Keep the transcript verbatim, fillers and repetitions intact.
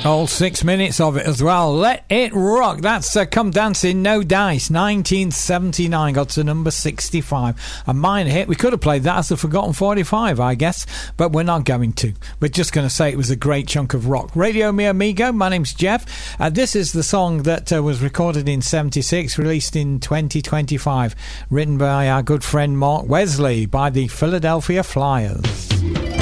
All six minutes of it as well. Let It Rock. That's uh, Come Dancing, No Dice, nineteen seventy-nine. Got to number sixty-five. A minor hit. We could have played that as a forgotten forty-five, I guess, but we're not going to. We're just going to say it was a great chunk of rock. Radio Mi Amigo. My name's Jeff. Uh, this is the song that uh, was recorded in seventy-six, released in twenty twenty-five, written by our good friend Mark Wesley by the Philadelphia Flyers.